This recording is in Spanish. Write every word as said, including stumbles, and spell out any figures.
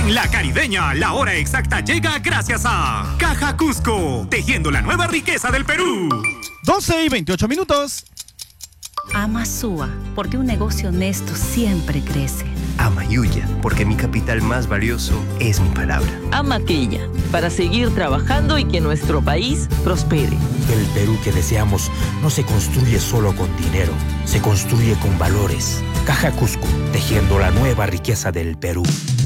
En La Caribeña, la hora exacta llega gracias a Caja Cusco, tejiendo la nueva riqueza del Perú. doce y veintiocho minutos. Ama Sua, porque un negocio honesto siempre crece. Ama Yuya, porque mi capital más valioso es mi palabra. Ama Quilla, para seguir trabajando y que nuestro país prospere. El Perú que deseamos no se construye solo con dinero, se construye con valores. Caja Cusco, tejiendo la nueva riqueza del Perú.